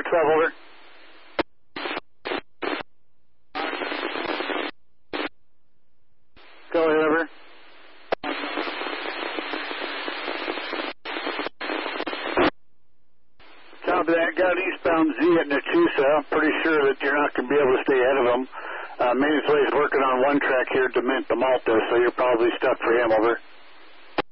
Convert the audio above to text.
12, over. Go ahead, over. Copy that. Got an eastbound Z at Nachusa. I'm pretty sure that you're not going to be able to stay ahead of him. Maintenance Way is working on one track here to Mint the Malta, so you're probably stuck for him, over.